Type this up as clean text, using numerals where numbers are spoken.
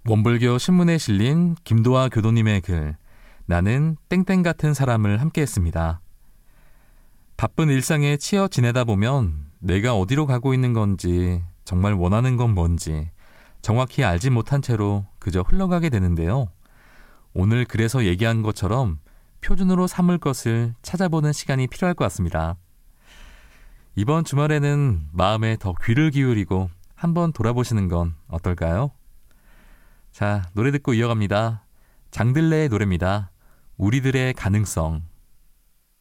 원불교 신문에 실린 김도하 교도님의 글, 나는 땡땡 같은 사람을 함께했습니다. 바쁜 일상에 치여 지내다 보면 내가 어디로 가고 있는 건지, 정말 원하는 건 뭔지 정확히 알지 못한 채로 그저 흘러가게 되는데요. 오늘 글에서 얘기한 것처럼 표준으로 삼을 것을 찾아보는 시간이 필요할 것 같습니다. 이번 주말에는 마음에 더 귀를 기울이고 한번 돌아보시는 건 어떨까요? 자, 노래 듣고 이어갑니다. 장들레의 노래입니다. 우리들의 가능성.